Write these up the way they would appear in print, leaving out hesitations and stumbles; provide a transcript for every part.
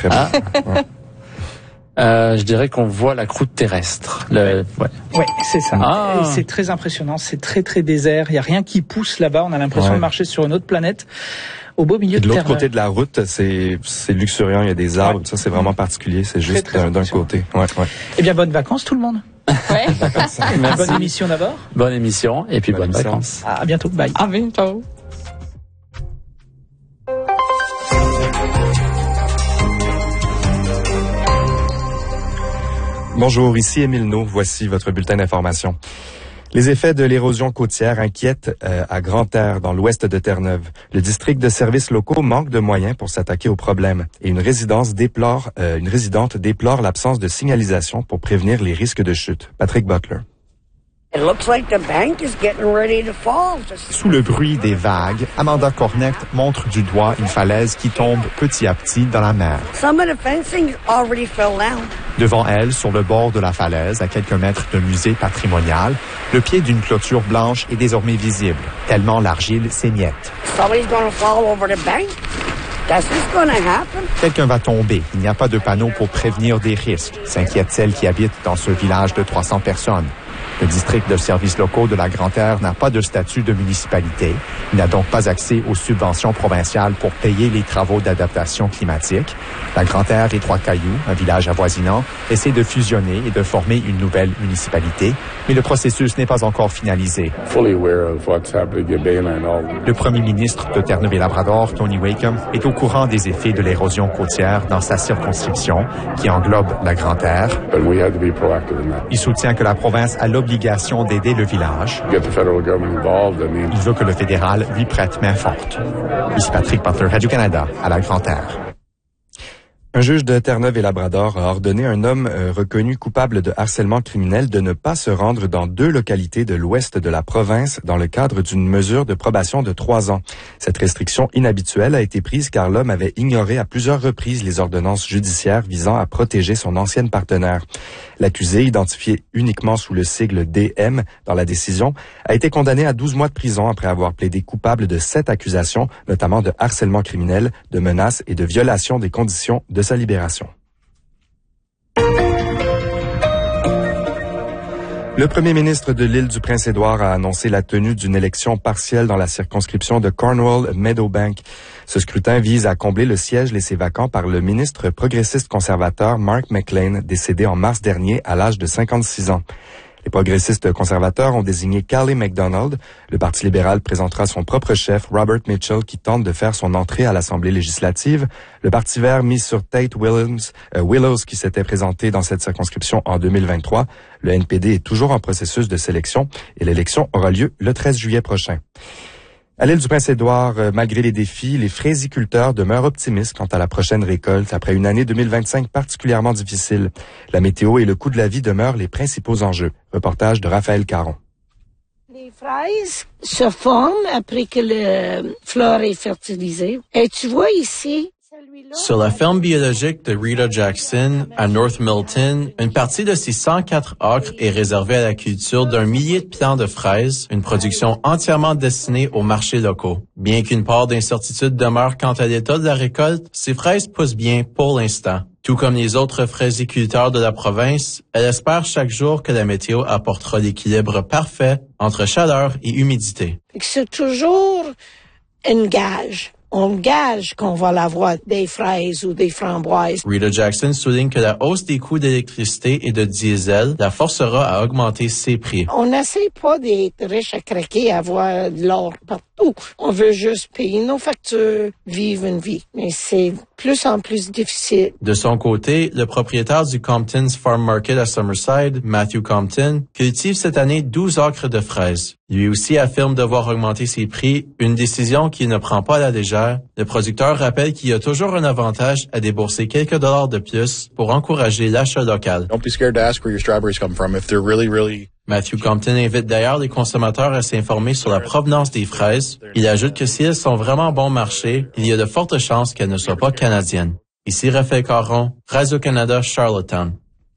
très bien. Ouais. Je dirais qu'on voit la croûte terrestre. Ouais, c'est ça. Et c'est très impressionnant. C'est très très désert. Il y a rien qui pousse là-bas. On a l'impression de marcher sur une autre planète. Au beau milieu de l'autre terre. côté de la route, c'est luxuriant. Il y a des arbres. Ça, c'est vraiment particulier. C'est juste d'un côté. Ouais. Eh bien, bonnes vacances tout le monde. Ouais. Bonne émission d'abord. Bonne émission et puis bonnes vacances. À bientôt. Bye. À bientôt. Bonjour, ici Émile No. Voici votre bulletin d'information. Les effets de l'érosion côtière inquiètent à Grande-Terre, dans l'ouest de Terre-Neuve. Le district de services locaux manque de moyens pour s'attaquer au problème et une résidente déplore l'absence de signalisation pour prévenir les risques de chute. Patrick Butler. Sous le bruit des vagues, Amanda Cornett montre du doigt une falaise qui tombe petit à petit dans la mer. Devant elle, sur le bord de la falaise, à quelques mètres d'un musée patrimonial, le pied d'une clôture blanche est désormais visible, tellement l'argile s'émiette. Quelqu'un va tomber. Il n'y a pas de panneau pour prévenir des risques, s'inquiète celle qui habite dans ce village de 300 personnes. Le district de services locaux de la Grande-Terre n'a pas de statut de municipalité. Il n'a donc pas accès aux subventions provinciales pour payer les travaux d'adaptation climatique. La Grande-Terre et Trois-Cailloux, un village avoisinant, essaient de fusionner et de former une nouvelle municipalité, mais le processus n'est pas encore finalisé. Le premier ministre de Terre-Neuve-et-Labrador, Tony Wakeham, est au courant des effets de l'érosion côtière dans sa circonscription, qui englobe la Grande-Terre. Il soutient que la province a l'obligation d'aider le village. Il veut que le fédéral lui prête main forte. Ici Patrick Butler, Radio-Canada, à la Grande-Terre. Un juge de Terre-Neuve-et-Labrador a ordonné à un homme reconnu coupable de harcèlement criminel de ne pas se rendre dans 2 localités de l'ouest de la province dans le cadre d'une mesure de probation de 3 ans. Cette restriction inhabituelle a été prise car l'homme avait ignoré à plusieurs reprises les ordonnances judiciaires visant à protéger son ancienne partenaire. L'accusé, identifié uniquement sous le sigle DM dans la décision, a été condamné à 12 mois de prison après avoir plaidé coupable de 7 accusations, notamment de harcèlement criminel, de menaces et de violation des conditions de sa libération. Le premier ministre de l'île du Prince-Édouard a annoncé la tenue d'une élection partielle dans la circonscription de Cornwall-Meadowbank. Ce scrutin vise à combler le siège laissé vacant par le ministre progressiste conservateur Mark McLean, décédé en mars dernier à l'âge de 56 ans. Les progressistes conservateurs ont désigné Callie MacDonald. Le Parti libéral présentera son propre chef, Robert Mitchell, qui tente de faire son entrée à l'Assemblée législative. Le Parti vert mise sur Tate Willows, qui s'était présenté dans cette circonscription en 2023. Le NPD est toujours en processus de sélection et l'élection aura lieu le 13 juillet prochain. À l'île du Prince-Édouard, malgré les défis, les fraisiculteurs demeurent optimistes quant à la prochaine récolte après une année 2025 particulièrement difficile. La météo et le coût de la vie demeurent les principaux enjeux. Reportage de Raphaël Caron. Les fraises se forment après que le fleur est fertilisé. Et tu vois ici, sur la ferme biologique de Rita Jackson, à North Milton, une partie de ces 104 acres est réservée à la culture d'un millier de plants de fraises, une production entièrement destinée aux marchés locaux. Bien qu'une part d'incertitude demeure quant à l'état de la récolte, ces fraises poussent bien pour l'instant. Tout comme les autres fraisiculteurs de la province, elle espère chaque jour que la météo apportera l'équilibre parfait entre chaleur et humidité. C'est toujours un gage. On gage qu'on va l'avoir des fraises ou des framboises. Rita Jackson souligne que la hausse des coûts d'électricité et de diesel la forcera à augmenter ses prix. On n'essaie pas d'être riche à craquer, avoir de l'or partout. On veut juste payer nos factures, vivre une vie. Mais c'est plus en plus difficile. De son côté, le propriétaire du Compton's Farm Market à Summerside, Matthew Compton, cultive cette année 12 acres de fraises. Lui aussi affirme devoir augmenter ses prix, une décision qu'il ne prend pas à la légère. Le producteur rappelle qu'il y a toujours un avantage à débourser quelques dollars de plus pour encourager l'achat local. Don't be scared to ask where your strawberries come from if they're really Matthew Compton invite d'ailleurs les consommateurs à s'informer sur la provenance des fraises. Il ajoute que si elles sont vraiment bon marché, il y a de fortes chances qu'elles ne soient pas canadiennes. Ici Raphaël Caron, Radio-Canada, Charlottetown.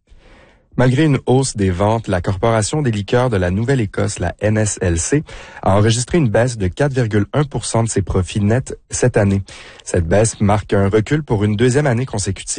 Malgré une hausse des ventes, la Corporation des liqueurs de la Nouvelle-Écosse, la NSLC, a enregistré une baisse de 4,1% de ses profits nets cette année. Cette baisse marque un recul pour une deuxième année consécutive.